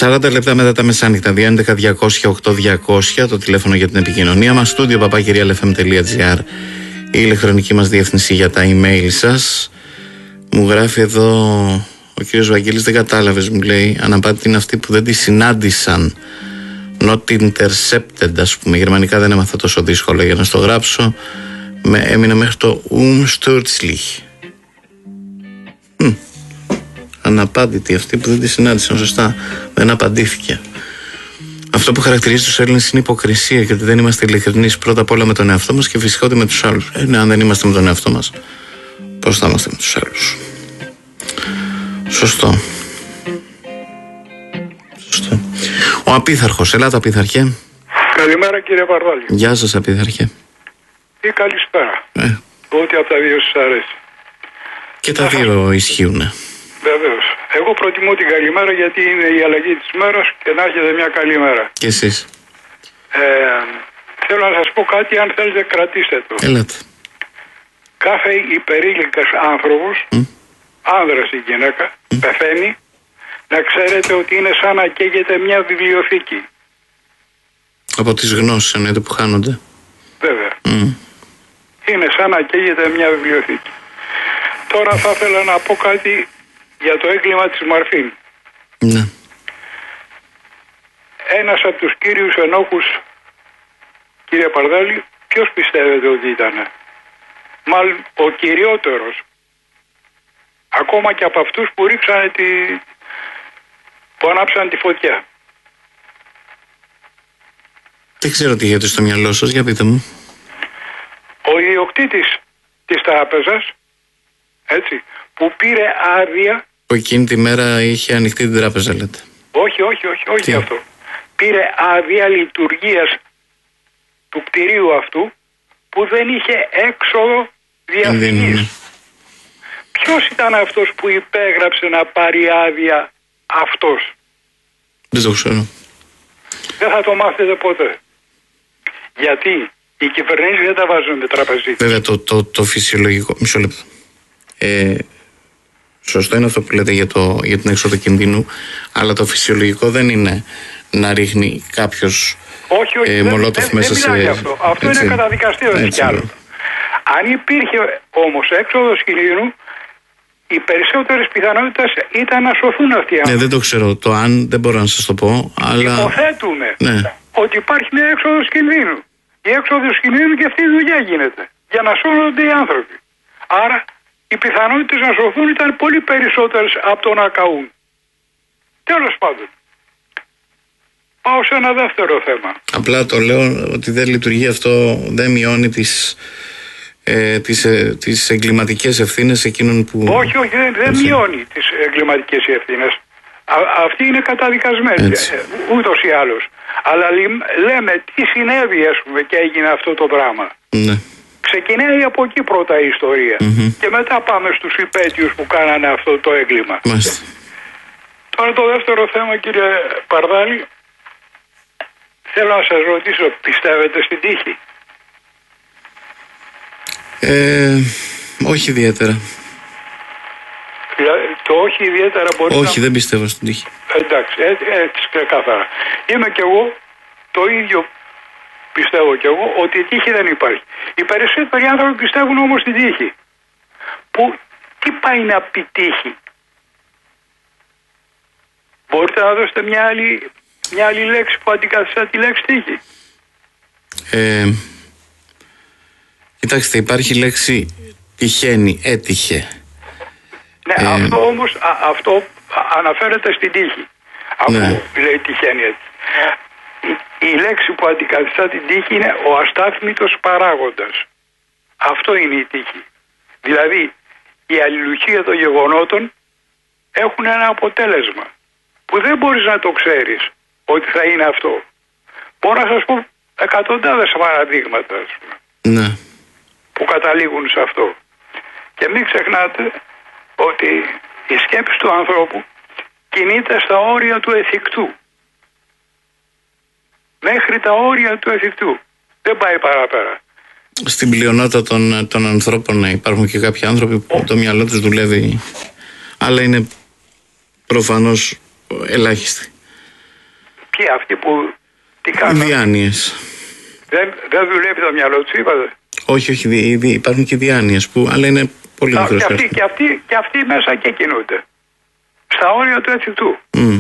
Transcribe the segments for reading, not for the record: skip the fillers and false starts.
40 λεπτά μετά τα μεσάνυχτα. 211-200-8200 το τηλέφωνο για την επικοινωνία μας. Στούντιο @realfm.gr η ηλεκτρονική μας διεύθυνση για τα email σας. Μου γράφει εδώ ο κύριος Βαγγέλης, δεν κατάλαβες, μου λέει. Αναπάντητη είναι αυτοί που δεν τη συνάντησαν. Not intercepted, ας πούμε. Γερμανικά δεν έμαθα τόσο δύσκολο για να στο γράψω. Έμεινε μέχρι το Umsturzlich. Αναπάντητη αυτοί που δεν τη συνάντησαν. Σωστά. Δεν απαντήθηκε. Αυτό που χαρακτηρίζει τους Έλληνες είναι υποκρισία, γιατί δεν είμαστε ειλικρινείς πρώτα απ' όλα με τον εαυτό μας και φυσικά ότι με τους άλλους. Αν δεν είμαστε με τον εαυτό μας, πώς θα είμαστε με τους άλλους? Σωστό. Ο Απίθαρχος, ελάτε Απίθαρχε. Καλημέρα κύριε Παρδάλη. Γεια σας Απίθαρχε. Ή καλησπέρα. Ό,τι από τα δύο σας αρέσει. Και τα δύο ισχύουν. Βεβαίως. Εγώ προτιμώ την καλημέρα γιατί είναι η αλλαγή της μέρας και να έχετε μια καλή μέρα. Και εσείς. Θέλω να σας πω κάτι, αν θέλετε κρατήστε το. Ελάτε. Κάθε υπερήλικας άνθρωπος, άνδρας ή γυναίκα, πεθαίνει, να ξέρετε ότι είναι σαν να καίγεται μια βιβλιοθήκη. Από τις γνώσεις εννοείται που χάνονται. Βέβαια. Είναι σαν να καίγεται μια βιβλιοθήκη. Τώρα θα ήθελα να πω κάτι για το έγκλημα της Μαρφίν. Ναι. Ένας από τους κύριους ενόχους, κύριε Παρδάλη, ποιος πιστεύετε ότι ήτανε? Μάλλον ο κυριότερος. Ακόμα και από αυτούς που ρίξανε που ανάψαν τη φωτιά. Δεν ξέρω τι έχετε στο μυαλό σας, για πείτε μου. Ο ιδιοκτήτης της τράπεζας, έτσι, που πήρε άδεια. Που εκείνη τη μέρα είχε ανοιχτή την τράπεζα, λέτε. Όχι αυτό. Πήρε άδεια λειτουργίας του κτηρίου αυτού που δεν είχε έξοδο διαφυγής. Ποιος ήταν αυτός που υπέγραψε να πάρει άδεια αυτός? Δεν το ξέρω. Δεν θα το μάθετε ποτέ. Γιατί οι κυβερνήσεις δεν τα βάζουν με τραπεζίτες. Βέβαια το φυσιολογικό. Μισό λεπτό. Σωστό είναι αυτό που λέτε για την έξοδο κινδύνου, αλλά το φυσιολογικό δεν είναι να ρίχνει κάποιος μολότοφ μέσα σε... Αυτό είναι καταδικαστείο, δεν κι άλλο. Αν υπήρχε όμως έξοδος κινδύνου, οι περισσότερες πιθανότητες ήταν να σωθούν αυτοί οι άνθρωποι. Ναι, δεν το ξέρω. Το αν δεν μπορώ να σας το πω, αλλά... Υποθέτουμε ότι υπάρχει μια έξοδος κινδύνου. Η έξοδος κινδύνου και αυτή η δουλειά γίνεται. Για να σώνονται οι άνθρωποι. Άρα οι πιθανότητες να σωθούν ήταν πολύ περισσότερες από το να καούν. Τέλος πάντων. Πάω σε ένα δεύτερο θέμα. Απλά το λέω ότι δεν λειτουργεί αυτό, δεν μειώνει τις εγκληματικές ευθύνες εκείνων που... Όχι, δεν μειώνει τις εγκληματικές ευθύνες. Αυτή είναι καταδικασμένη, ούτως ή άλλως. Αλλά λέμε τι συνέβη, ας πούμε, και έγινε αυτό το πράγμα. Ναι. Ξεκινάει από εκεί πρώτα η ιστορία. Και μετά πάμε στους υπαίτιους που κάνανε αυτό το έγκλημα. Μάλιστα. Τώρα το δεύτερο θέμα, κύριε Παρδάλη, θέλω να σας ρωτήσω, πιστεύετε στην τύχη? Όχι ιδιαίτερα. Το όχι ιδιαίτερα μπορεί όχι, δεν πιστεύω στην τύχη. Εντάξει, έτσι ξεκάθαρα. Είμαι κι εγώ, το ίδιο πιστεύω κι εγώ, ότι η τύχη δεν υπάρχει. Οι περισσότεροι άνθρωποι πιστεύουν όμως στην τύχη. Που τι πάει να πει τύχη? Μπορείτε να δώσετε μια άλλη λέξη που αντικαθιστά τη λέξη τύχη? Κοιτάξτε, υπάρχει λέξη τυχαίνει, έτυχε. Ναι, αυτό όμως αυτό αναφέρεται στην τύχη. Αφού λέει τυχαίνει έτσι. Η λέξη που αντικαθιστά την τύχη είναι ο αστάθμητος παράγοντας. Αυτό είναι η τύχη. Δηλαδή η αλληλουχία των γεγονότων έχουν ένα αποτέλεσμα που δεν μπορείς να το ξέρεις ότι θα είναι αυτό. Μπορώ να σας πω εκατοντάδες παραδείγματα, ας πούμε, που καταλήγουν σε αυτό. Και μην ξεχνάτε ότι η σκέψη του ανθρώπου κινείται στα όρια του εφικτού. Μέχρι τα όρια του εφικτού. Δεν πάει παραπέρα. Στην πλειονότητα των ανθρώπων υπάρχουν και κάποιοι άνθρωποι που το μυαλό τους δουλεύει, αλλά είναι προφανώς ελάχιστοι. Ποιοι αυτοί που τι κάνουν? Διάνοιες. Δεν δουλεύει το μυαλό του, είπατε? Όχι, υπάρχουν και διάνοιες που, αλλά είναι πολύ μικρό. Και αυτοί μέσα και κινούνται. Στα όρια του εφικτού.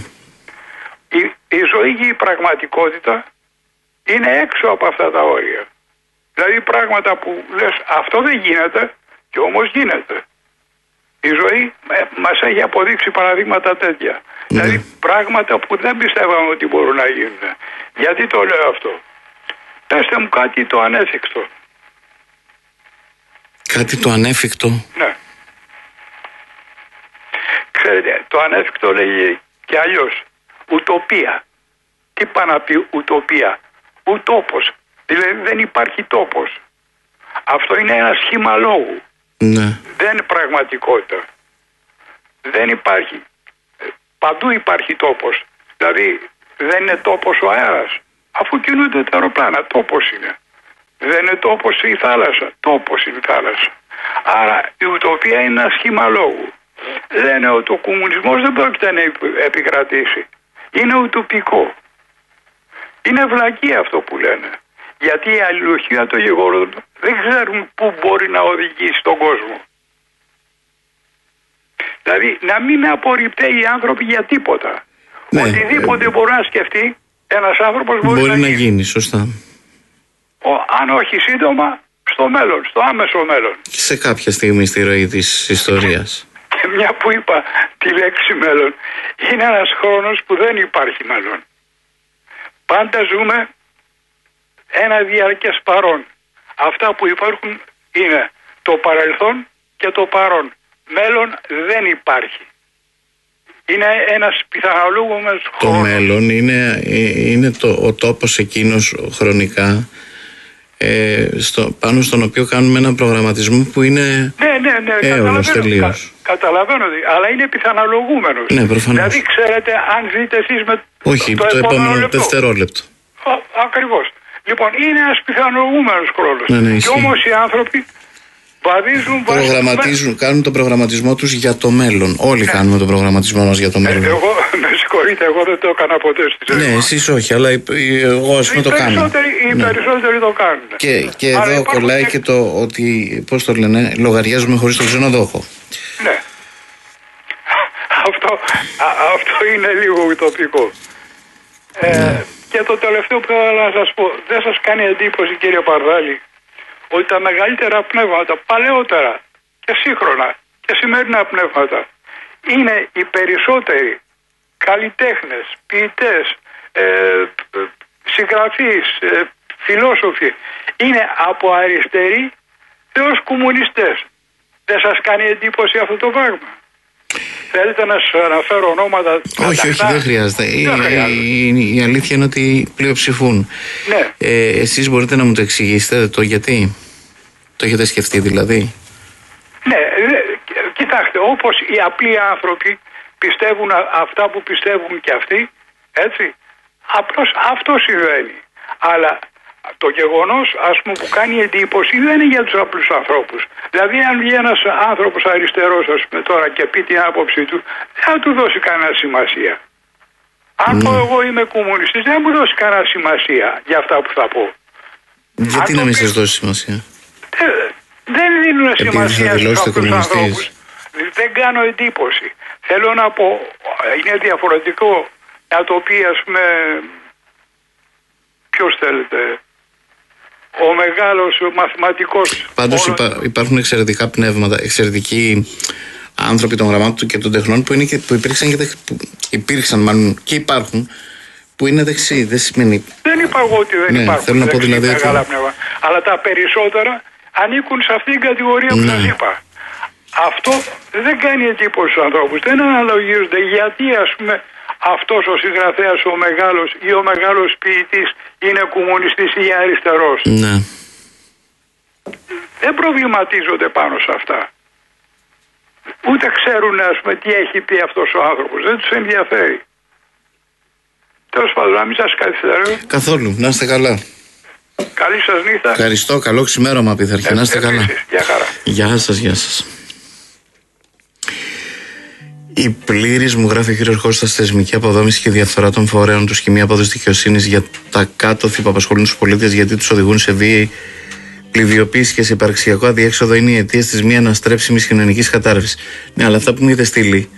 Η ζωή και η πραγματικότητα είναι έξω από αυτά τα όρια. Δηλαδή πράγματα που λες αυτό δεν γίνεται και όμως γίνεται. Η ζωή μας έχει αποδείξει παραδείγματα τέτοια. Δηλαδή πράγματα που δεν πιστεύαμε ότι μπορούν να γίνουν. Γιατί το λέω αυτό? Πέστε μου κάτι το ανέφικτο. Κάτι το ανέφικτο? Ναι. Ξέρετε, το ανέφικτο λέγει και αλλιώς. Ουτοπία. Τι πάει να πει ουτοπία? Ουτόπος. Δηλαδή δεν υπάρχει τόπος. Αυτό είναι ένα σχήμα λόγου. Ναι. Δεν είναι πραγματικότητα. Δεν υπάρχει. Παντού υπάρχει τόπος. Δηλαδή δεν είναι τόπος ο αέρας. Αφού κινούνται τα αεροπλάνα, τόπος είναι. Δεν είναι τόπος η θάλασσα. Τόπος είναι η θάλασσα. Άρα η ουτοπία είναι ένα σχήμα λόγου. Λένε ότι ο κομμουνισμός δεν πρόκειται να επικρατήσει. Είναι ουτοπικό. Είναι βλακία αυτό που λένε. Γιατί η αλληλουχία των γεγονότων δεν ξέρουν πού μπορεί να οδηγήσει τον κόσμο. Δηλαδή να μην απορριπταίει οι άνθρωποι για τίποτα. Ναι, οτιδήποτε μπορεί να σκεφτεί ένας άνθρωπος μπορεί να γίνει. Σωστά. Αν όχι σύντομα, στο μέλλον, στο άμεσο μέλλον. Σε κάποια στιγμή στη ροή της ιστορίας. Και μια που είπα τη λέξη μέλλον, είναι ένας χρόνος που δεν υπάρχει μέλλον. Πάντα ζούμε ένα διαρκές παρόν. Αυτά που υπάρχουν είναι το παρελθόν και το παρόν. Μέλλον δεν υπάρχει. Είναι ένας πιθανολογούμενος χρόνος. Το μέλλον είναι ο τόπος εκείνος χρονικά πάνω στον οποίο κάνουμε έναν προγραμματισμό που είναι έολος τελείως. Καταλαβαίνω, αλλά είναι πιθανολογούμενος. Ναι, προφανώς. Δηλαδή ξέρετε αν ζείτε εσείς με το επόμενο δευτερόλεπτο. Ακριβώς. Λοιπόν, είναι ένας πιθανολογούμενος χρόνος. Ναι, και όμως οι άνθρωποι προγραμματίζουν, κάνουν τον προγραμματισμό τους για το μέλλον. Όλοι κάνουμε τον προγραμματισμό μας για το μέλλον. Εγώ, με συγχωρείτε, εγώ δεν το έκανα ποτέ στη ζωή. Ναι, εσείς όχι, αλλά εγώ ας πούμε το κάνω. Οι περισσότεροι το κάνουν. Και εδώ κολλάει και το ότι, πώς το λένε, λογαριάζουμε χωρίς τον ξενοδόχο. Ναι. Αυτό είναι λίγο ουτοπικό. Και το τελευταίο που θέλω να σας πω, δεν σας κάνει εντύπωση, κύριε Παρδάλη, ότι τα μεγαλύτερα πνεύματα, παλαιότερα και σύγχρονα και σημερινά πνεύματα, είναι οι περισσότεροι καλλιτέχνες, ποιητές, συγγραφείς, φιλόσοφοι, είναι από αριστεροί έως κομμουνιστές. Δεν σας κάνει εντύπωση αυτό το πράγμα? Θέλετε να σας αναφέρω ονόματα? Όχι, δεν χρειάζεται. Η αλήθεια είναι ότι πλειοψηφούν. Ναι. Εσείς μπορείτε να μου το εξηγήσετε το γιατί? Το έχετε σκεφτεί δηλαδή? Ναι, κοιτάξτε, όπως οι απλοί άνθρωποι πιστεύουν αυτά που πιστεύουν και αυτοί, έτσι, απλώς αυτό συμβαίνει. Αλλά το γεγονός, ας πούμε, που κάνει εντύπωση δεν είναι για τους απλούς ανθρώπους. Δηλαδή αν βγει ένας άνθρωπος αριστερός, ας πούμε, τώρα και πει την άποψή του, δεν θα του δώσει κανένα σημασία. Αν πω εγώ είμαι κομμουνιστής, δεν θα μου δώσει κανένα σημασία για αυτά που θα πω. Γιατί να μην σας δώσει σημασία? Δεν δίνουν σημασία στους απλούς ανθρώπους. Δεν κάνω εντύπωση. Θέλω να πω, είναι διαφορετικό να το πει, ας πούμε, ποιος θέλετε, ο μεγάλος μαθηματικός. Πάντως υπάρχουν εξαιρετικά πνεύματα, εξαιρετικοί άνθρωποι των γραμμάτων και των τεχνών που υπήρξαν μάλλον και υπάρχουν, που είναι δεξιοί. Δεν σημαίνει. Δεν είπα εγώ ότι δεν υπάρχουν. Θέλω να πω δηλαδή μεγάλα πνεύματα. Αλλά τα περισσότερα ανήκουν σε αυτήν την κατηγορία που σας είπα. Αυτό δεν κάνει εντύπωση στους ανθρώπους. Δεν αναλογίζονται γιατί, ας πούμε, αυτός ο συγγραφέας, ο μεγάλος ή ο μεγάλος ποιητής είναι κομμουνιστής ή αριστερός. Ναι. Δεν προβληματίζονται πάνω σε αυτά. Ούτε ξέρουν, ας πούμε, τι έχει πει αυτός ο άνθρωπος. Δεν τους ενδιαφέρει. Τέλος πάντων, να μην σας καθυστερώ. Καθόλου. Να είστε καλά. Καλή σας νύχτα. Ευχαριστώ. Καλό ξημέρωμα, πειθαρχία. Να είστε καλά. Γεια χαρά. Γεια σας, γεια σας. Η πλήρης, μου γράφει ο κύριος Κώστας, θεσμική αποδόμηση και διαφθορά των φορέων του και μία απόδοση δικαιοσύνης για τα κάτωθη που απασχολούν τους πολίτες, γιατί τους οδηγούν σε βίαιη πληβιοποίηση και σε υπαρξιακό αδιέξοδο, είναι η αιτία της μη αναστρέψιμης κοινωνικής κατάρρευσης. Ναι, αλλά αυτά που μου είδε στείλει.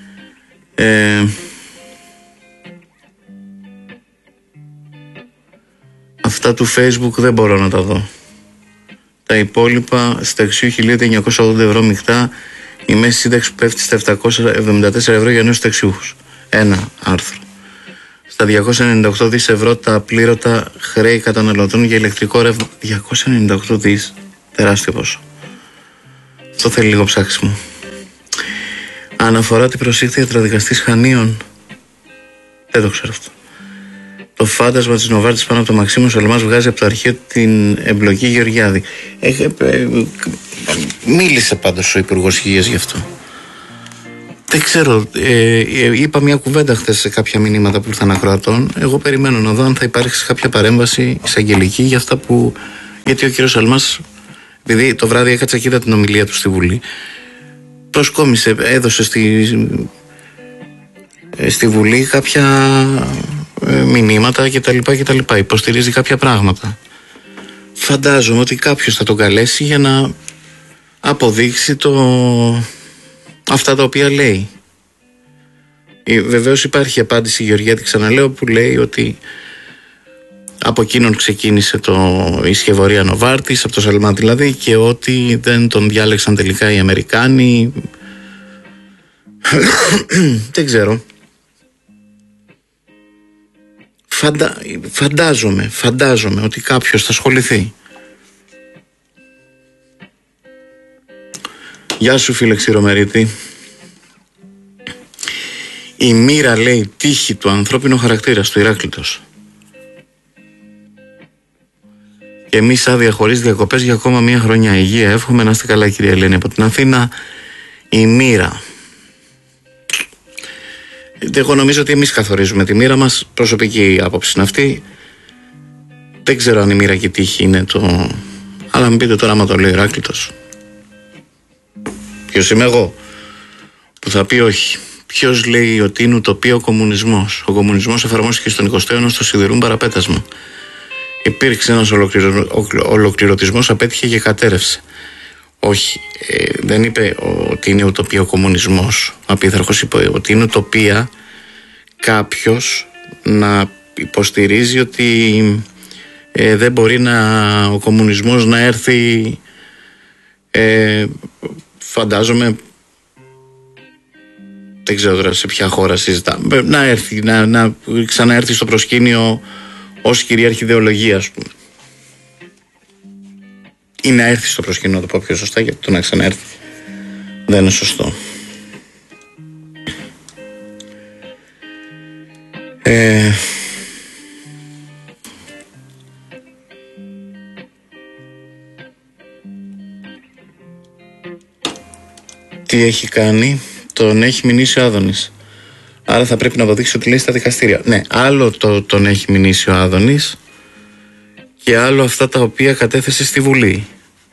Αυτά του Facebook δεν μπορώ να τα δω. Τα υπόλοιπα συνταξιού 1.980 ευρώ μεικτά, η μέση σύνταξη που πέφτει στα 774 ευρώ για νέους συνταξιούχους. Ένα άρθρο. Στα 298 δις ευρώ τα απλήρωτα χρέη καταναλωτών για ηλεκτρικό ρεύμα. 298 δις. Τεράστιο ποσό. Αυτό θέλει λίγο ψάξιμο. Αναφορά την προσήχθη ιατροδικαστής Χανίων. Δεν το ξέρω αυτό. Το φάντασμα της Νοβάρτης πάνω από το Μαξίμου Σολομάς βγάζει από το αρχείο την εμπλοκή Γεωργιάδη. Μίλησε πάντως ο Υπουργός Υγείας γι' αυτό. Δεν ξέρω, είπα μια κουβέντα χθες σε κάποια μηνύματα που ήρθαν ακροατών. Εγώ περιμένω να δω αν θα υπάρξει κάποια παρέμβαση εισαγγελική για αυτά που... Γιατί ο κύριος Σαλμάς, επειδή το βράδυ έκατσα και είδα την ομιλία του στη Βουλή, προσκόμισε, έδωσε στη Βουλή κάποια μηνύματα κτλ. Υποστηρίζει κάποια πράγματα. Φαντάζομαι ότι κάποιος θα τον καλέσει για να αποδείξει αυτά τα οποία λέει. Βεβαίως υπάρχει απάντηση Γεωργιάδη, ξαναλέω, που λέει ότι από εκείνον ξεκίνησε η σχεδορία Νοβάρτης, από το Σαλμάν δηλαδή, και ότι δεν τον διάλεξαν τελικά οι Αμερικάνοι. Δεν ξέρω. Φαντάζομαι ότι κάποιος θα ασχοληθεί. Γεια σου φίλε Ξηρομερίτη. Η μοίρα, λέει, τύχη του ανθρώπινου χαρακτήρα του Ηράκλειτος. Και εμείς άδεια χωρίς διακοπές για ακόμα μία χρονιά. Υγεία εύχομαι, να είστε καλά κυρία Ελένη από την Αθήνα. Η μοίρα. Εγώ νομίζω ότι εμείς καθορίζουμε τη μοίρα μας. Προσωπική άποψη είναι αυτή. Δεν ξέρω αν η μοίρα και η τύχη είναι το... Αλλά μην πείτε τώρα άμα το λέει ο Ηράκλειτος. Ποιος είμαι εγώ που θα πει όχι? Ποιος λέει ότι είναι ουτοπία ο κομμουνισμός? Ο κομμουνισμός εφαρμόστηκε στον 20ο αιώνα στο σιδηρούν παραπέτασμα. Υπήρξε ένας ολοκληρωτισμός, απέτυχε και κατέρευσε. Όχι, δεν είπε ότι είναι ουτοπία ο κομμουνισμός. Ο Απίθαρχος είπε ότι είναι ουτοπία κάποιος να υποστηρίζει ότι δεν μπορεί ο κομμουνισμός να έρθει, φαντάζομαι, δεν ξέρω τώρα σε ποια χώρα συζητά, να έρθει, να ξαναέρθει στο προσκήνιο ως κυρίαρχη ιδεολογία, ας πούμε. Ή να έρθει στο προσκήνιο, το πω πιο σωστά, γιατί το να ξαναέρθει δεν είναι σωστό. Τι έχει κάνει? Τον έχει μηνύσει ο Άδωνης. Άρα θα πρέπει να αποδείξει ότι λέει στα δικαστήρια. Ναι, άλλο τον έχει μηνύσει ο Άδωνης και άλλο αυτά τα οποία κατέθεσε στη Βουλή.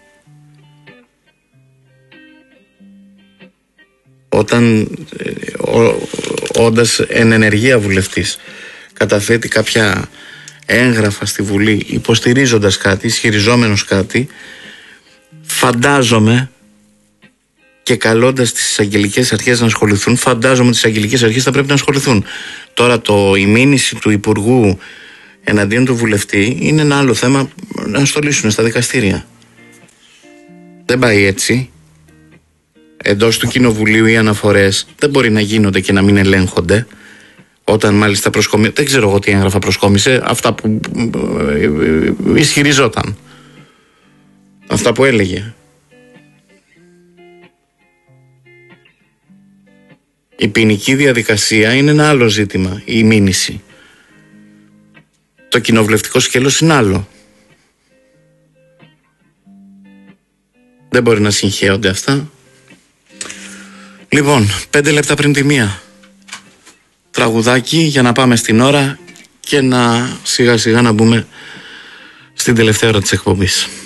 Όταν όντας εν ενεργεία βουλευτής καταθέτει κάποια έγγραφα στη Βουλή υποστηρίζοντας κάτι, ισχυριζόμενος κάτι, φαντάζομαι, και καλώντας τις εισαγγελικές αρχές να ασχοληθούν, φαντάζομαι ότι τις εισαγγελικές αρχές θα πρέπει να ασχοληθούν. Τώρα η μήνυση του Υπουργού εναντίον του βουλευτή είναι ένα άλλο θέμα, να στολίσουν στα δικαστήρια. Δεν πάει έτσι. Εντός του Κοινοβουλίου οι αναφορές δεν μπορεί να γίνονται και να μην ελέγχονται. Όταν μάλιστα προσκομίσει, δεν ξέρω εγώ τι έγγραφα προσκόμισε, αυτά που ισχυριζόταν, αυτά που έλεγε. Η ποινική διαδικασία είναι ένα άλλο ζήτημα, η μήνυση. Το κοινοβουλευτικό σκέλος είναι άλλο. Δεν μπορεί να συγχέονται αυτά. Λοιπόν, 5 λεπτά πριν τη 1. Τραγουδάκι για να πάμε στην ώρα και να σιγά σιγά να μπούμε στην τελευταία ώρα της εκπομπής.